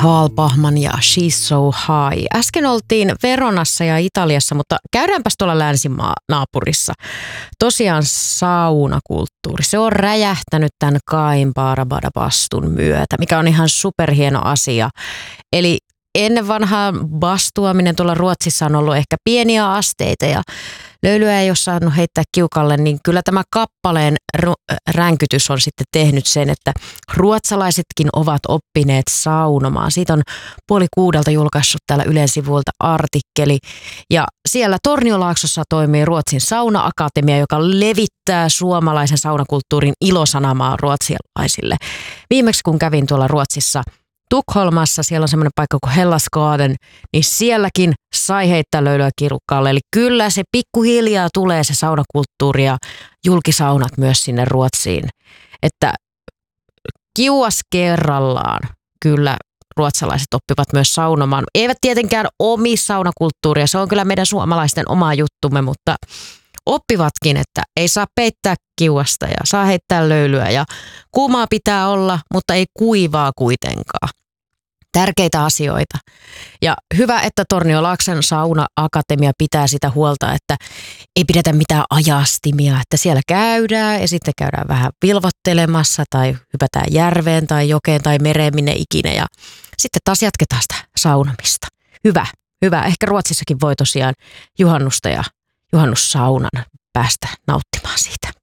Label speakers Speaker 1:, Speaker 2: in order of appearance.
Speaker 1: Tall Pahman ja She's So High. Äsken oltiin Veronassa ja Italiassa, mutta käydäänpäs tuolla länsimaa-naapurissa. Tosiaan saunakulttuuri. Se on räjähtänyt tämän Cain Barabada-bastun myötä, mikä on ihan superhieno asia. Eli ennen vanhaa bastuaminen tuolla Ruotsissa on ollut ehkä pieniä asteita ja löylyä ei ole saanut heittää kiukalle, niin kyllä tämä kappaleen ränkytys on sitten tehnyt sen, että ruotsalaisetkin ovat oppineet saunomaan. Siitä on 5:30 julkaissut täällä Ylen sivuilta artikkeli ja siellä Torniolaaksossa toimii Ruotsin Sauna-akatemia, joka levittää suomalaisen saunakulttuurin ilosanamaa ruotsalaisille. Viimeksi kun kävin tuolla Ruotsissa Tukholmassa, siellä on semmoinen paikka kuin Hellas Garden, niin sielläkin sai heittää löylyä kirukkaalle. Eli kyllä se pikkuhiljaa tulee se saunakulttuuri ja julkisaunat myös sinne Ruotsiin. Että kiuas kerrallaan kyllä ruotsalaiset oppivat myös saunomaan. Eivät tietenkään omi saunakulttuuria, se on kyllä meidän suomalaisten oma juttumme, mutta oppivatkin, että ei saa peittää kiuasta ja saa heittää löylyä ja kuumaa pitää olla, mutta ei kuivaa kuitenkaan. Tärkeitä asioita. Ja hyvä, että Torniolaakson Sauna-akatemia pitää sitä huolta, että ei pidetä mitään ajastimia, että siellä käydään ja sitten käydään vähän vilvottelemassa tai hypätään järveen tai jokeen tai mereen minne ikinä ja sitten taas jatketaan sitä saunomista. Hyvä, hyvä. Ehkä Ruotsissakin voi tosiaan juhannusta ja juhannussaunan päästä nauttimaan siitä.